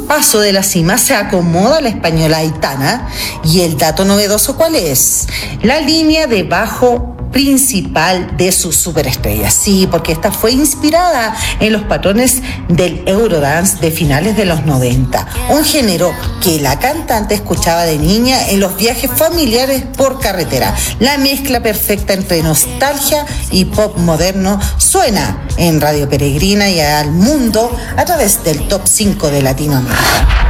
paso de la cima se acomoda la española Aitana. ¿Y el dato novedoso cuál es? La línea de bajo principal de sus superestrellas. Sí, porque esta fue inspirada en los patrones del Eurodance de finales de los 90, un género que la cantante escuchaba de niña en los viajes familiares por carretera. La mezcla perfecta entre nostalgia y pop moderno suena en Radio Peregrina y al mundo a través del Top 5 de Latinoamérica.